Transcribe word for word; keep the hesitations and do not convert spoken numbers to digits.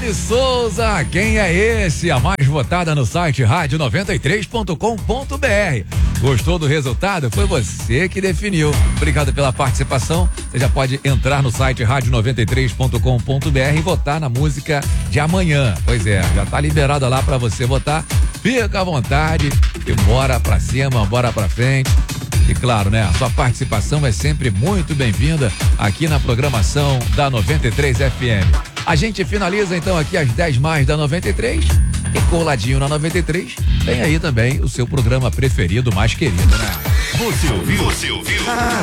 Dani Souza, quem é esse? A mais votada no site rádio noventa e três ponto com ponto br. Gostou do resultado? Foi você que definiu. Obrigado pela participação. Você já pode entrar no site rádio noventa e três ponto com ponto br e votar na música de amanhã. Pois é, já tá liberada lá pra você votar. Fica à vontade e bora pra cima, bora pra frente. E claro, né? A sua participação é sempre muito bem-vinda aqui na programação da noventa e três F M. A gente finaliza então aqui às dez mais da noventa e três e coladinho na noventa e três tem aí também o seu programa preferido, mais querido, né? Você ouviu? Você ouviu? Ah.